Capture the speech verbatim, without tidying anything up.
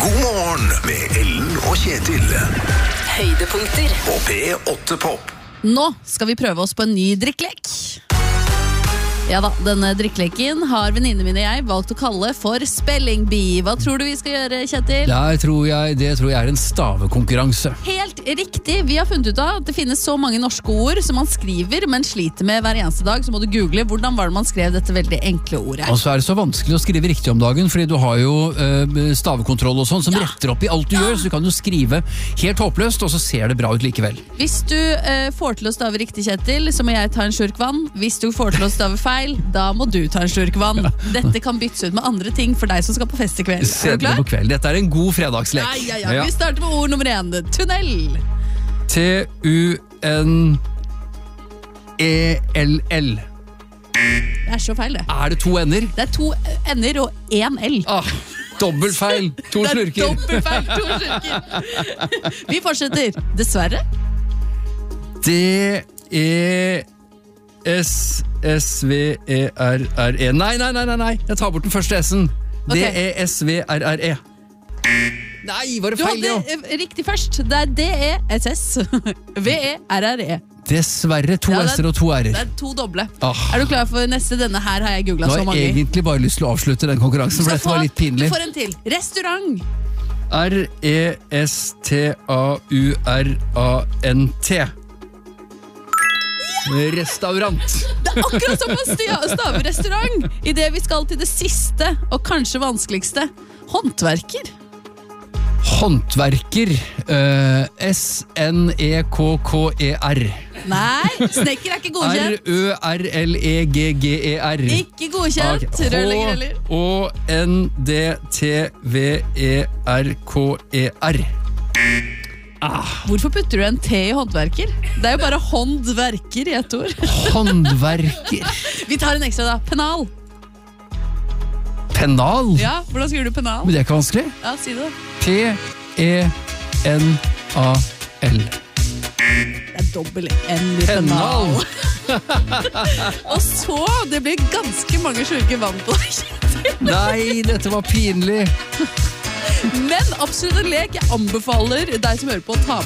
God morgen med Ellen og Kjetil. Høydepunkter på P åtte Pop. Nå skal vi prøve oss på en ny drikkelek. Ja da, denne drikkeleken har venninne mine og jeg valgt å kalle for Spelling Bee. Hva tror du vi skal gjøre, Kjetil? Det tror jeg, det tror jeg er en stavekonkurranse. Helt riktig. Vi har funnet ut av at det finnes så mange norske ord som man skriver, men sliter med hver eneste dag. Så må du google hvordan var det man skrev dette veldig enkle ordet. Og så er det så vanskelig å skrive riktig om dagen, fordi du har jo øh, stavekontroll og sånn som ja. retter opp i alt du ja. gjør, så du kan jo skrive helt håpløst, og så ser det bra ut likevel. Hvis du øh, får til å stave riktig, Kjetil, så må jeg ta en slurk vann. Hvis du får til å stave feil, da må du ta en slurk vann. Dette kan byttes ut med andre ting for deg som skal på fest i kveld. Er du klar? På kveld. Dette er en god fredagslek. Ja, ja, ja. Ja. Vi starter med ord nummer én. Tunnel. T U N E L L. Det er så feil, det. Er det to ender? Det er to ender og én L. Ah, dobbeltfeil. To det er slurker. Dobbeltfeil, to slurker. Vi fortsetter. Dessverre. D E S S V E R R E. Nei, nei, nei, nei, nei. Jeg tar bort den første S-en. D E S V R R E. Nei, var det feil, det jo? Du hadde riktig først. Det er D E S S V E R R E. Dessverre, to ja, S-er og to R-er. Det er to doble. Ah. Er du klar for neste? Denne her har jeg googlet så mange. Nå har jeg egentlig bare lyst til å avslutte den konkurransen, for dette var litt pinlig. Du får en til. Restaurant. R E S T A U R A N T. Restaurant. Det er akkurat som å stave restaurant. I det vi skal til det siste og kanskje vanskeligste. Håndverker. Håndverker. uh, S N E K K E R. Nei, snekker er ikke godkjent. R Ø R L E G G E R. Ikke godkjent. Okay. Rørlegger heller. H O N D T V E R K E R. Ah. Hvorfor putter du en T i håndverker? Det er jo bare håndverker i ett ord. Håndverker. Vi tar en ekstra da. Penal. Penal? Ja, hvordan skriver du penal? Men det er ikke vanskelig. Ja, si det. P E N A L. Det er dobbel N i penal. Og så, det blir ganske mange slurker vann på deg. Nei, dette var pinlig. Men absolutt en lek. Jeg anbefaler deg som hører på å ta